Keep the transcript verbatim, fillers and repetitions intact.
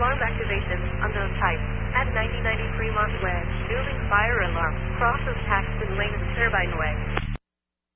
Alarm activation, unknown type. At ninety ninety Fremont Way, building fire alarm, crosses Paxton Lane and Turbine Way.